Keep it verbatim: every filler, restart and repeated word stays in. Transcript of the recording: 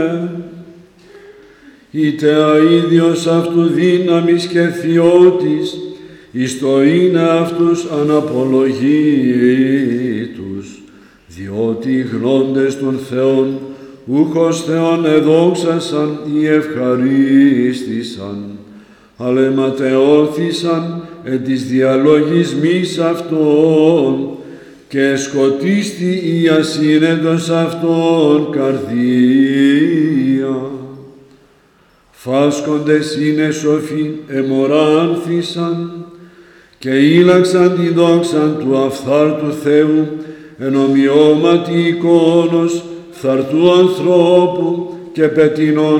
είτε αίδιος αυτού δύναμης και θειότης, εις το είναι αυτούς αναπολογήτους, διότι οι γνώντες των Θεών ούχος Θεόν εδόξασαν ή ευχαρίστησαν, αλλά αιματεώθησαν εν της διαλογισμής αυτών και σκοτίστη η ασύνετος αυτών καρδία. Φάσκοντες είναι σοφοί εμοράνθησαν και ήλαξαν τη δόξαν του αφθάρτου Θεού εν ομοιώματι εικόνος φθαρτού ανθρώπου και πετεινών